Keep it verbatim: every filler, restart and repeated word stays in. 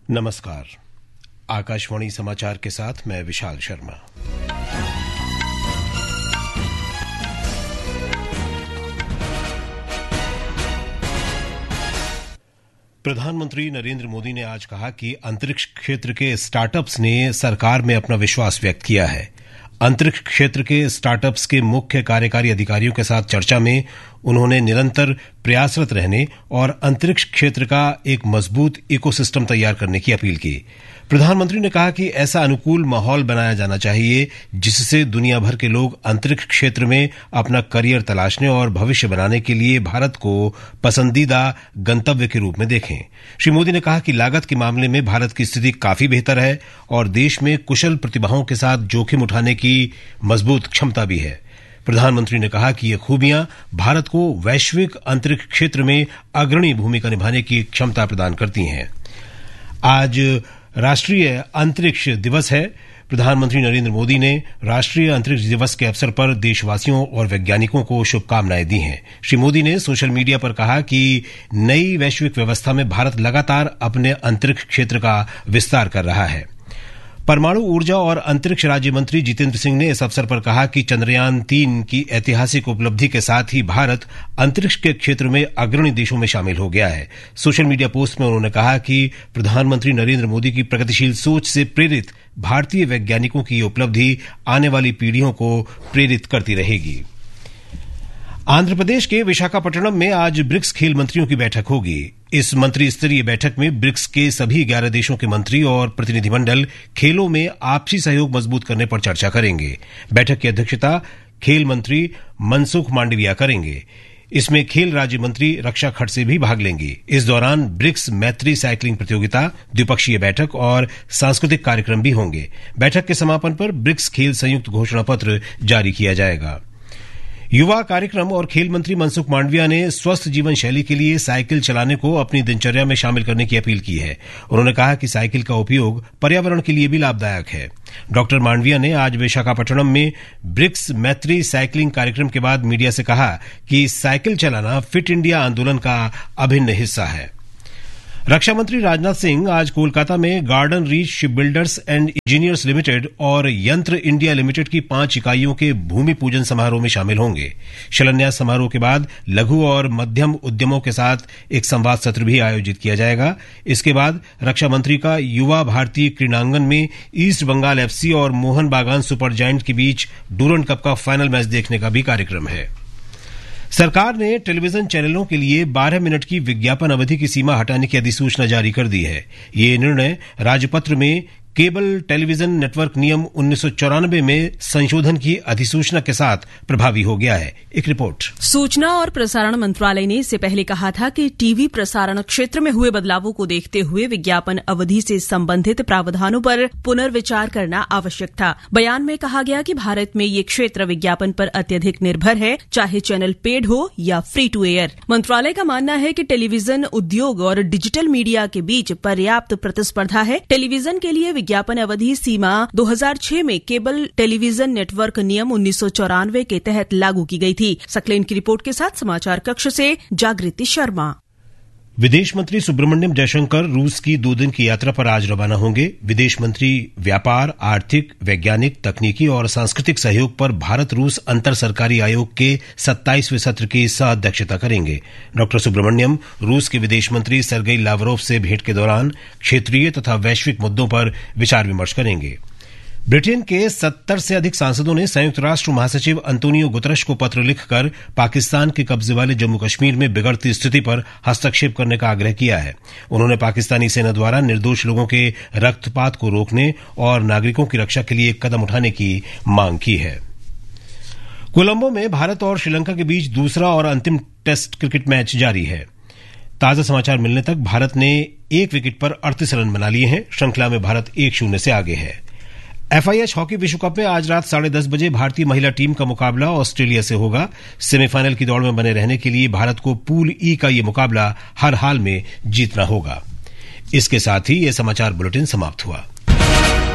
नमस्कार। आकाशवाणी समाचार के साथ मैं विशाल शर्मा। प्रधानमंत्री नरेंद्र मोदी ने आज कहा कि अंतरिक्ष क्षेत्र के स्टार्टअप्स ने सरकार में अपना विश्वास व्यक्त किया है। अंतरिक्ष क्षेत्र के स्टार्टअप्स के मुख्य कार्यकारी अधिकारियों के साथ चर्चा में उन्होंने निरंतर प्रयासरत रहने और अंतरिक्ष क्षेत्र का एक मजबूत इकोसिस्टम तैयार करने की अपील की। प्रधानमंत्री ने कहा कि ऐसा अनुकूल माहौल बनाया जाना चाहिए जिससे दुनिया भर के लोग अंतरिक्ष क्षेत्र में अपना करियर तलाशने और भविष्य बनाने के लिए भारत को पसंदीदा गंतव्य के रूप में देखें। श्री मोदी ने कहा कि लागत के मामले में भारत की स्थिति काफी बेहतर है और देश में कुशल प्रतिभाओं के साथ जोखिम उठाने की मजबूत क्षमता भी है। प्रधानमंत्री ने कहा कि ये खूबियां भारत को वैश्विक अंतरिक्ष क्षेत्र में अग्रणी भूमिका निभाने की क्षमता प्रदान करती हैं। आज राष्ट्रीय अंतरिक्ष दिवस है। प्रधानमंत्री नरेंद्र मोदी ने राष्ट्रीय अंतरिक्ष दिवस के अवसर पर देशवासियों और वैज्ञानिकों को शुभकामनाएं दी हैं। श्री मोदी ने सोशल मीडिया पर कहा कि नई वैश्विक व्यवस्था में भारत लगातार अपने अंतरिक्ष क्षेत्र का विस्तार कर रहा है। परमाणु ऊर्जा और अंतरिक्ष राज्य मंत्री जितेंद्र सिंह ने इस अवसर पर कहा कि चंद्रयान तीन की ऐतिहासिक उपलब्धि के साथ ही भारत अंतरिक्ष के क्षेत्र में अग्रणी देशों में शामिल हो गया है। सोशल मीडिया पोस्ट में उन्होंने कहा कि प्रधानमंत्री नरेंद्र मोदी की प्रगतिशील सोच से प्रेरित भारतीय वैज्ञानिकों की उपलब्धि आने वाली पीढ़ियों को प्रेरित करती रहेगी। आंध्र प्रदेश के विशाखापट्टनम में आज ब्रिक्स खेल मंत्रियों की बैठक होगी। इस मंत्री स्तरीय बैठक में ब्रिक्स के सभी ग्यारह देशों के मंत्री और प्रतिनिधिमंडल खेलों में आपसी सहयोग मजबूत करने पर चर्चा करेंगे। बैठक की अध्यक्षता खेल मंत्री मनसुख मांडविया करेंगे। इसमें खेल राज्य मंत्री रक्षा खड़से भी भाग लेंगे। इस दौरान ब्रिक्स मैत्री साइकिलिंग प्रतियोगिता, द्विपक्षीय बैठक और सांस्कृतिक कार्यक्रम भी होंगे। बैठक के समापन पर ब्रिक्स खेल संयुक्त घोषणा पत्र जारी किया जाएगा। युवा कार्यक्रम और खेल मंत्री मनसुख मांडविया ने स्वस्थ जीवन शैली के लिए साइकिल चलाने को अपनी दिनचर्या में शामिल करने की अपील की है। उन्होंने कहा कि साइकिल का उपयोग पर्यावरण के लिए भी लाभदायक है। डॉक्टर मांडविया ने आज विशाखापट्टनम में ब्रिक्स मैत्री साइकिलिंग कार्यक्रम के बाद मीडिया से कहा कि साइकिल चलाना फिट इंडिया आंदोलन का अभिन्न हिस्सा है। रक्षा मंत्री राजनाथ सिंह आज कोलकाता में garden reach shipbuilders and engineers limited और यंत्र इंडिया लिमिटेड की पांच इकाइयों के भूमि पूजन समारोह में शामिल होंगे। शिलान्यास समारोह के बाद लघु और मध्यम उद्यमों के साथ एक संवाद सत्र भी आयोजित किया जाएगा। इसके बाद रक्षा मंत्री का युवा भारतीय क्रीड़ांगन में ईस्ट बंगाल एफसी और मोहन बागान सुपर जायंट के बीच डूरंड कप का फाइनल मैच देखने का भी कार्यक्रम है। सरकार ने टेलीविजन चैनलों के लिए बारह मिनट की विज्ञापन अवधि की सीमा हटाने की अधिसूचना जारी कर दी है। ये निर्णय राजपत्र में केबल टेलीविजन नेटवर्क नियम उन्नीस सौ चौरानवे में संशोधन की अधिसूचना के साथ प्रभावी हो गया है। एक रिपोर्ट। सूचना और प्रसारण मंत्रालय ने इससे पहले कहा था कि टीवी प्रसारण क्षेत्र में हुए बदलावों को देखते हुए विज्ञापन अवधि से संबंधित प्रावधानों पर पुनर्विचार करना आवश्यक था। बयान में कहा गया कि भारत में ये क्षेत्र विज्ञापन पर अत्यधिक निर्भर है, चाहे चैनल पेड हो या फ्री टू एयर। मंत्रालय का मानना है कि टेलीविजन उद्योग और डिजिटल मीडिया के बीच पर्याप्त प्रतिस्पर्धा है। टेलीविजन के लिए विज्ञापन अवधि सीमा दो हज़ार छह में केबल टेलीविजन नेटवर्क नियम उन्नीस सौ चौरानवे के तहत लागू की गई थी। सकलेन की रिपोर्ट के साथ समाचार कक्ष से जागृति शर्मा। विदेश मंत्री सुब्रमण्यम जयशंकर रूस की दो दिन की यात्रा पर आज रवाना होंगे। विदेश मंत्री व्यापार, आर्थिक, वैज्ञानिक, तकनीकी और सांस्कृतिक सहयोग पर भारत रूस अंतर सरकारी आयोग के सत्ताईसवें सत्र की सह अध्यक्षता करेंगे। डॉक्टर सुब्रमण्यम रूस के विदेश मंत्री सर्गेई लावरोव से भेंट के दौरान क्षेत्रीय तथा वैश्विक मुद्दों पर विचार विमर्श करेंगे। ब्रिटेन के सत्तर से अधिक सांसदों ने संयुक्त राष्ट्र महासचिव अंतोनियो गुतरश को पत्र लिखकर पाकिस्तान के कब्जे वाले जम्मू कश्मीर में बिगड़ती स्थिति पर हस्तक्षेप करने का आग्रह किया है। उन्होंने पाकिस्तानी सेना द्वारा निर्दोष लोगों के रक्तपात को रोकने और नागरिकों की रक्षा के लिए कदम उठाने की मांग की है। कोलंबो में भारत और श्रीलंका के बीच दूसरा और अंतिम टेस्ट क्रिकेट मैच जारी है। ताजा समाचार मिलने तक भारत ने एक विकेट पर अड़तीस रन बना लिए हैं। श्रृंखला में भारत एक शून्य से आगे है। एफआईएच हॉकी विश्व कप में आज रात साढ़े दस बजे भारतीय महिला टीम का मुकाबला ऑस्ट्रेलिया से होगा। सेमीफाइनल की दौड़ में बने रहने के लिए भारत को पूल ई का ये मुकाबला हर हाल में जीतना होगा। इसके साथ ही ये समाचार बुलेटिन समाप्त हुआ।